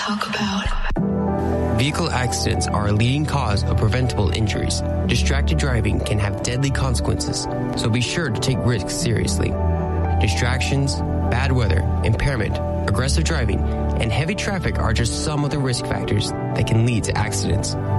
talk about. Vehicle accidents are a leading cause of preventable injuries. Distracted driving can have deadly consequences, so be sure to take risks seriously. Distractions, bad weather, impairment, aggressive driving, and heavy traffic are just some of the risk factors that can lead to accidents.